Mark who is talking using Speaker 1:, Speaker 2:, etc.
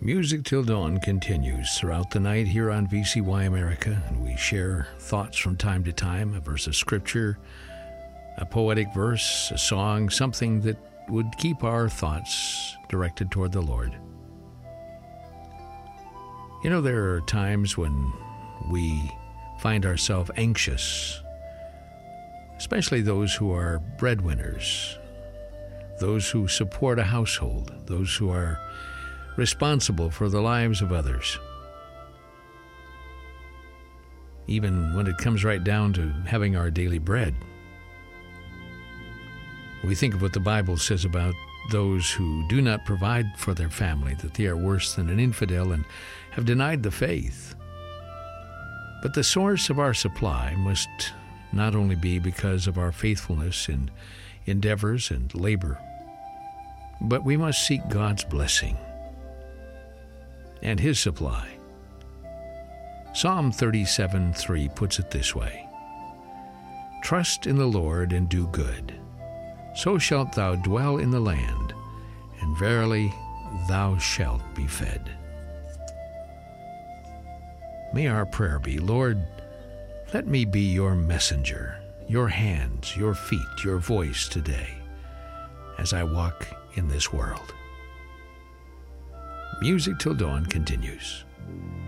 Speaker 1: Music Till Dawn continues throughout the night here on VCY America, and we share thoughts from time to time, a verse of scripture, a poetic verse, a song, something that would keep our thoughts directed toward the Lord. You know, there are times when we find ourselves anxious, especially those who are breadwinners, those who support a household, those who are responsible for the lives of others. Even when it comes right down to having our daily bread. We think of what the Bible says about those who do not provide for their family, that they are worse than an infidel and have denied the faith. But the source of our supply must not only be because of our faithfulness in endeavors and labor, but we must seek God's blessing and His supply. Psalm 37:3 puts it this way: "Trust in the Lord and do good, so shalt thou dwell in the land, and verily thou shalt be fed." May our prayer be, Lord, let me be your messenger, your hands, your feet, your voice today as I walk in this world. Music Till Dawn continues.